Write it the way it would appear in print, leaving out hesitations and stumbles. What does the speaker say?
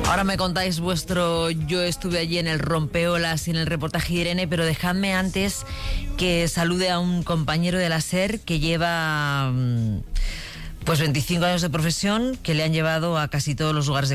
Ahora me contáis vuestro yo estuve allí en el rompeolas y en el reportaje de Irene, pero dejadme antes que salude a un compañero de la SER que lleva pues 25 años de profesión, que le han llevado a casi todos los lugares de